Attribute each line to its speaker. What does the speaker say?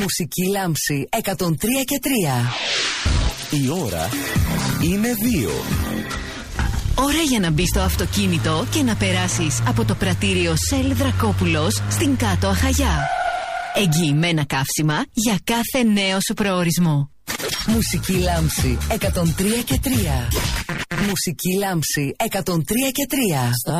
Speaker 1: Μουσική λάμψη 103 και 3.
Speaker 2: Η ώρα είναι 2.
Speaker 3: Ώρα για να μπεις στο αυτοκίνητο και να περάσεις από το πρατήριο Shell Δρακόπουλος στην Κάτω Αχαγιά. Εγγυημένα καύσιμα για κάθε νέο σου προορισμό.
Speaker 1: Μουσική λάμψη 103 και 3. Μουσική λάμψη 103 και 3.